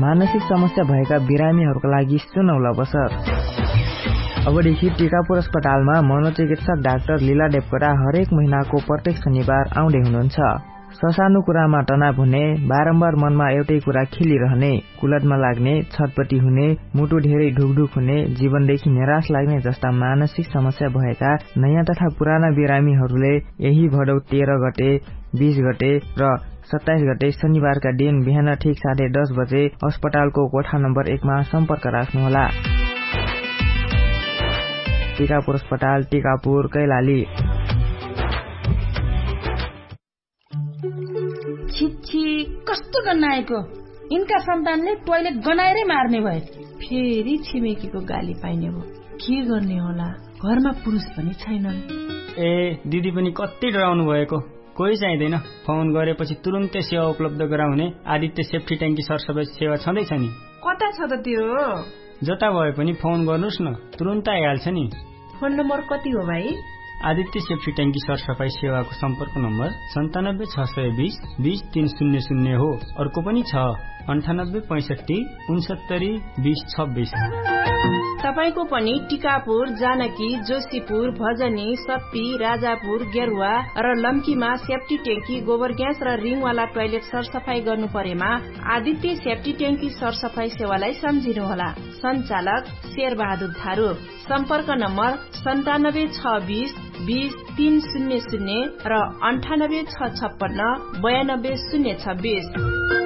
मानसिक समस्या भएका बिरामीहरूका लागि सुनौला बसर। अबदेखि टिकापुर अस्पतालमा मनोचिकित्सक डाक्टर लीला देवकोटा हरेक महिनाको प्रत्येक शनिबार आउँदै हुनुहुन्छ। ससानो कुरामा तनाव हुने, बारम्बार मनमा एउटै कुरा खेलिरहने, कुलतमा लाग्ने, छटपटी हुने, मुटु धेरै ढुकढुक हुने, जीवनदेखि निराश लाग्ने जस्ता मानसिक समस्या भएका नयाँ तथा पुराना बिरामीहरूले यही भदौ 13 गते, 20 गते र 27 गते शनिबारका दिन बिहान ठिक 10:30 बजे अस्पतालको कोठा नम्बर 1 मा सम्पर्क राख्नुहोला। टिकापुर अस्पताल, टिकापुर, कैलाली। छिछि, कस्तो गन्नाएको! यिनका सन्तानले टोयलेट गनाएरै मार्ने भए। फेरि छिमेकीको गाली पाइने भयो। के गर्ने होला, घरमा पुरुष पनि छैनन्। दिदी पनि कति डराउनु भएको। कोही चाहिँदैन, फोन गरेपछि तुरुन्तै सेवा उपलब्ध गराउने आदित्य सेफ्टी ट्याङ्की सरसफाई सेवा छँदैछ नि। कता छ त त्यो? जता भए पनि फोन गर्नुहोस् न, तुरुन्त आइहाल्छ नि। फोन नम्बर कति हो भाइ? आदित्य सेफ्टी ट्याङ्की सरसफाई सेवाको सम्पर्क नम्बर 97 620 20300 हो। अर्को पनि छ 98 65 69 20 26। तपाईको पनि टिकापुर, जानकी, जोशीपुर, भजनी, सप्पी, राजापुर, गेरुवा र लम्कीमा सेफ्टी ट्याङ्की, गोबर ग्यास र रिङवाला टोयलेट सरसफाई गर्नु परेमा आदित्य सेफ्टी ट्याङ्की सरसफाई सेवालाई सम्झिनुहोला। सञ्चालक शेरबहादुर थारू। सम्पर्क नम्बर 97 620 20 300 र 98 656 92 026।